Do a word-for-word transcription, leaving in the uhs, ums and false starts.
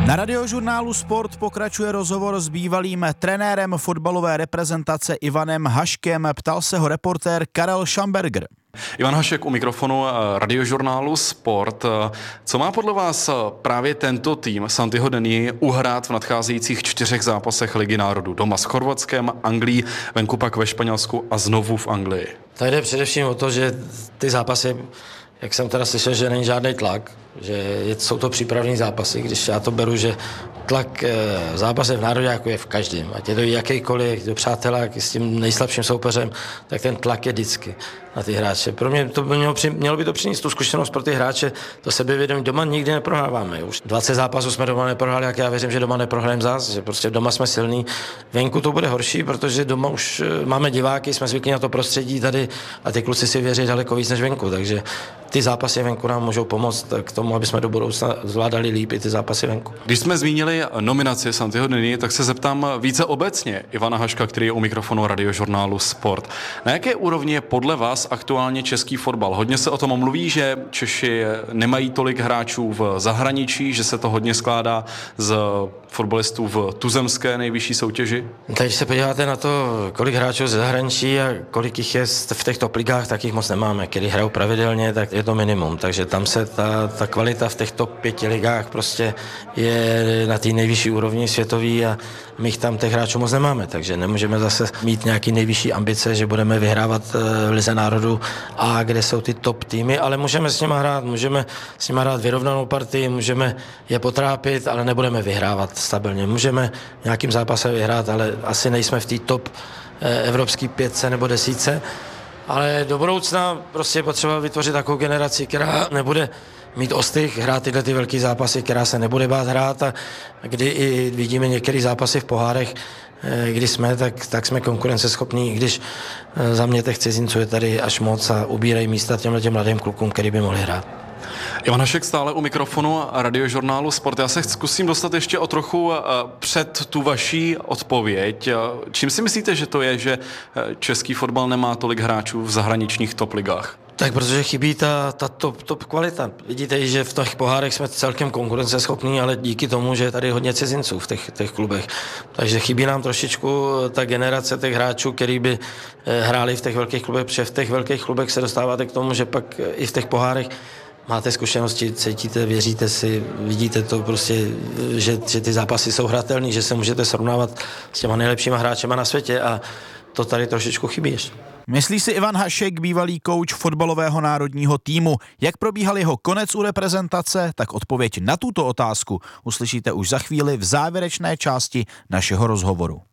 Na Radiožurnálu Sport pokračuje rozhovor s bývalým trenérem fotbalové reprezentace Ivanem Haškem. Ptal se ho reportér Karel Schamberger. Ivan Hašek u mikrofonu Radiožurnálu Sport. Co má podle vás právě tento tým Santiho Denii uhrát v nadcházejících čtyřech zápasech Ligy národů? Doma s Chorvatskem, Anglií, venku pak ve Španělsku a znovu v Anglii. Tady jde především o to, že ty zápasy, jak jsem teda slyšel, že není žádný tlak, že jsou to přípravní zápasy, když já to beru, že tlak v zápase v nároďáku je v každém. Ať je to jakýkoliv, do přátelák s tím nejslabším soupeřem, tak ten tlak je vždycky na ty hráče. Pro mě to by mělo, mělo by to přinést tu zkušenost pro ty hráče, to sebevědomí. Doma nikdy neprohráváme. Už dvacet zápasů jsme doma neprohráli, jak já věřím, že doma neprohrajeme zás, že prostě doma jsme silní. Venku to bude horší, protože doma už máme diváky, jsme zvyklí na to prostředí tady a ty kluci si věří daleko víc než venku, takže ty zápasy venku nám můžou pomoct k tomu, aby jsme do budoucna zvládali líp i ty zápasy venku. Když jsme zmínili nominaci Santiho Denii, tak se zeptám více obecně Ivana Haška, který je u mikrofonu Radiožurnálu Sport. Na jaké úrovni je podle vás aktuálně český fotbal? Hodně se o tom mluví, že Češi nemají tolik hráčů v zahraničí, že se to hodně skládá z fotbalistů v tuzemské nejvyšší soutěži? Když se podíváte na to, kolik hráčů z zahraničí a kolik jich je v těch top ligách, tak jich moc nemáme. Když hrajou pravidelně, tak je to minimum. Takže tam se ta, ta kvalita v těch top pěti ligách prostě je na té nejvyšší úrovni světový a my jich tam těch hráčů moc nemáme. Takže nemůžeme zase mít nějaký nejvyšší ambice, že budeme vyhrávat v Lize národů a kde jsou ty top týmy, ale můžeme s nimi hrát, můžeme s nimi hrát vyrovnanou partii, můžeme je potrápit, ale nebudeme vyhrávat stabilně. Můžeme nějakým zápasem vyhrát, ale asi nejsme v té top evropské pětce nebo desítce. Ale do budoucna prostě je potřeba vytvořit takovou generaci, která nebude mít ostych, hrát tyhle ty velký zápasy, která se nebude bát hrát a kdy i vidíme některé zápasy v pohárech, kdy jsme, tak, tak jsme konkurenceschopní, i když za mě těch cizinců je tady až moc a ubírají místa těmhle těm mladým klukům, který by mohli hrát. Ivan Hašek stále u mikrofonu Radiožurnálu Sport. Já se zkusím dostat ještě o trochu před tu vaší odpověď. Čím si myslíte, že to je, že český fotbal nemá tolik hráčů v zahraničních top ligách? Tak protože chybí ta, ta top, top kvalita. Vidíte, že v těch pohárech jsme celkem konkurenceschopní, ale díky tomu, že je tady hodně cizinců v těch, těch klubech. Takže chybí nám trošičku ta generace těch hráčů, který by hráli v těch velkých klubech, protože v těch velkých klubech se dostáváte k tomu, že pak i v těch pohárech máte zkušenosti, cítíte, věříte si, vidíte to prostě, že, že ty zápasy jsou hratelný, že se můžete srovnávat s těma nejlepšíma hráčema na světě a to tady trošičku chybí ještě. Myslí si Ivan Hašek, bývalý kouč fotbalového národního týmu. Jak probíhal jeho konec u reprezentace, tak odpověď na tuto otázku uslyšíte už za chvíli v závěrečné části našeho rozhovoru.